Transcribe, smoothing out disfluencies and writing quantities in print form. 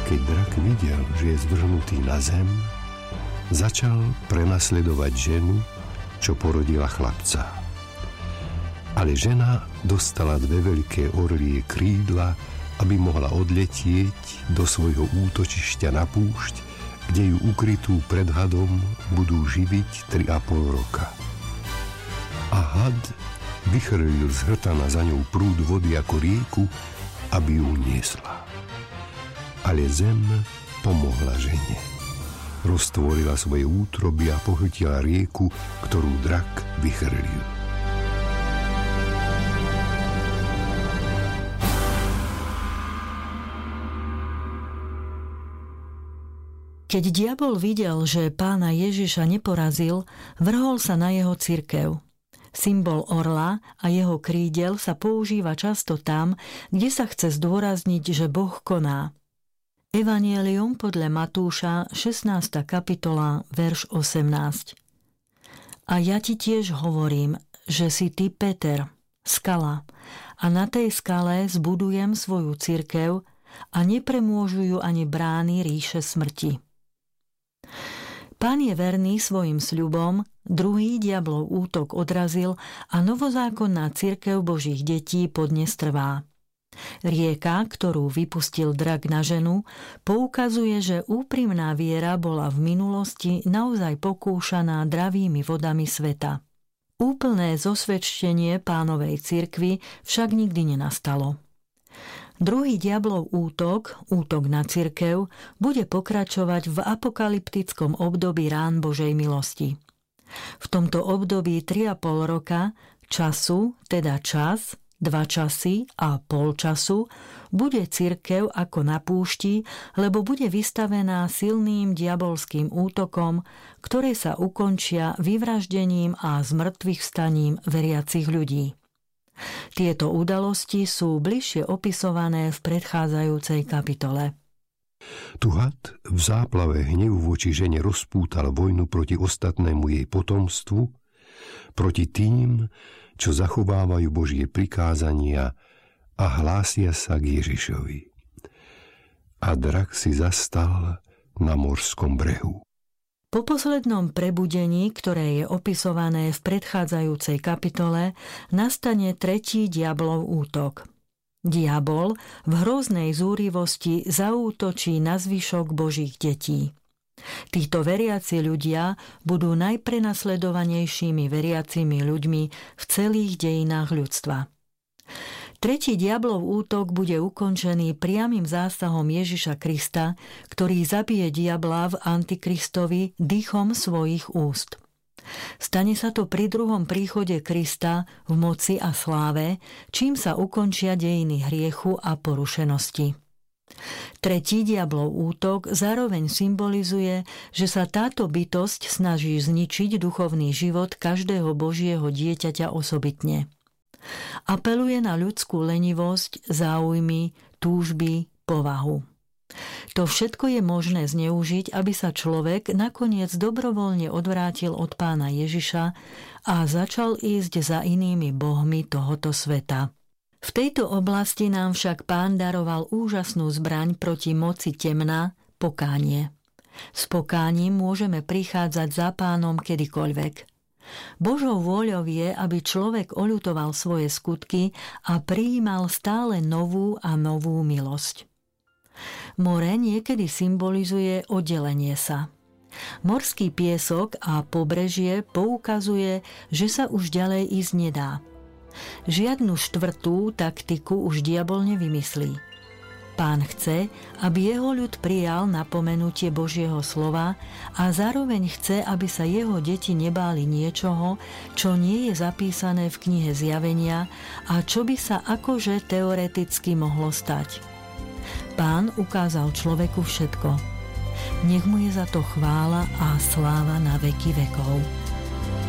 Keď drak videl, že je zvrhnutý na zem, začal prenasledovať ženu, čo porodila chlapca. Ale žena dostala 2 veľké orlie krídla, aby mohla odletieť do svojho útočišťa na púšť, kde ju ukrytú pred hadom budú živiť 3,5 roka. A had vychrlil z hrtana za ňou prúd vody ako rieku, aby ju niesla. Ale zem pomohla žene. Roztvorila svoje útroby a pochytila rieku, ktorú drak vychrlil. Keď diabol videl, že pána Ježiša neporazil, vrhol sa na jeho cirkev. Symbol orla a jeho krídel sa používa často tam, kde sa chce zdôrazniť, že Boh koná. Evangelium podľa Matúša, 16. kapitola, verš 18. A ja ti tiež hovorím, že si ty Peter, skala, a na tej skale zbudujem svoju cirkev a nepremôžu ju ani brány ríše smrti. Pán je verný svojim sľubom, druhý diablov útok odrazil a novozákonná cirkev Božích detí podnes trvá. Rieka, ktorú vypustil drak na ženu, poukazuje, že úprimná viera bola v minulosti naozaj pokúšaná dravými vodami sveta. Úplné zosvedčenie Pánovej cirkvi však nikdy nenastalo. Druhý diablov útok na cirkev, bude pokračovať v apokalyptickom období rán Božej milosti. V tomto období 3,5 roka času, teda čas, 2 časy a pol času, bude cirkev ako na púšti, lebo bude vystavená silným diabolským útokom, ktoré sa ukončia vyvraždením a zmrtvých vstaním veriacich ľudí. Tieto udalosti sú bližšie opisované v predchádzajúcej kapitole. Tu had v záplave hnevu voči žene rozpútal vojnu proti ostatnému jej potomstvu, proti tým, čo zachovávajú Božie prikázania a hlásia sa k Ježišovi. A drak si zastal na morskom brehu. Po poslednom prebudení, ktoré je opisované v predchádzajúcej kapitole, nastane tretí diablov útok. Diabol v hroznej zúrivosti zaútočí na zvyšok Božích detí. Títo veriaci ľudia budú najprenasledovanejšími veriacimi ľuďmi v celých dejinách ľudstva. Tretí diablov útok bude ukončený priamym zásahom Ježiša Krista, ktorý zabije diabla v Antikristovi dýchom svojich úst. Stane sa to pri druhom príchode Krista v moci a sláve, čím sa ukončia dejiny hriechu a porušenosti. Tretí diablov útok zároveň symbolizuje, že sa táto bytosť snaží zničiť duchovný život každého Božieho dieťaťa osobitne. Apeluje na ľudskú lenivosť, záujmy, túžby, povahu. To všetko je možné zneužiť, aby sa človek nakoniec dobrovoľne odvrátil od Pána Ježiša a začal ísť za inými bohmi tohoto sveta. V tejto oblasti nám však Pán daroval úžasnú zbraň proti moci temna, pokánie. S pokáním môžeme prichádzať za Pánom kedykoľvek. Božou vôľou je, aby človek oľutoval svoje skutky a prijímal stále novú a novú milosť. More niekedy symbolizuje oddelenie sa. Morský piesok a pobrežie poukazuje, že sa už ďalej ísť nedá. Žiadnu štvrtú taktiku už diabol nevymyslí. Pán chce, aby jeho ľud prijal napomenutie Božieho slova a zároveň chce, aby sa jeho deti nebáli niečoho, čo nie je zapísané v knihe Zjavenia a čo by sa akože teoreticky mohlo stať. Pán ukázal človeku všetko. Nech mu je za to chvála a sláva na veky vekov.